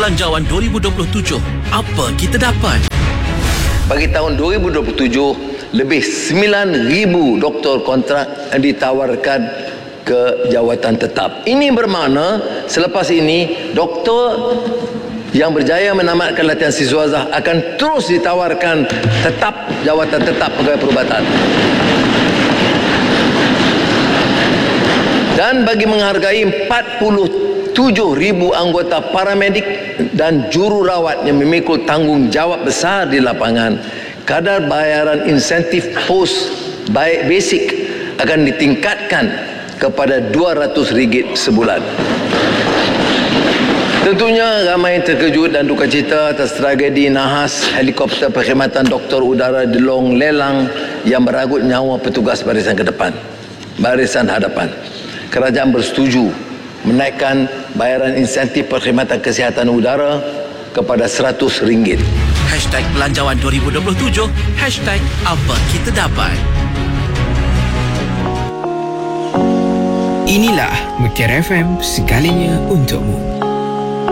Belanjawan 2027. Apa kita dapat? Bagi tahun 2027, lebih 9,000 doktor kontrak ditawarkan ke jawatan tetap. Ini bermakna selepas ini doktor yang berjaya menamatkan latihan siswazah akan terus ditawarkan tetap jawatan tetap pegawai perubatan. Dan bagi menghargai 47,000 anggota paramedik dan jururawat yang memikul tanggungjawab besar di lapangan, kadar bayaran insentif pos basic akan ditingkatkan kepada RM200 sebulan. Tentunya ramai terkejut dan duka cita atas tragedi nahas helikopter perkhidmatan Doktor Udara di Long Lelang yang meragut nyawa petugas barisan hadapan. Kerajaan bersetuju menaikkan bayaran insentif perkhidmatan kesihatan udara kepada RM100. Belanjawan 2027. Apa kita dapat? Inilah Mutiara FM, segalanya untukmu.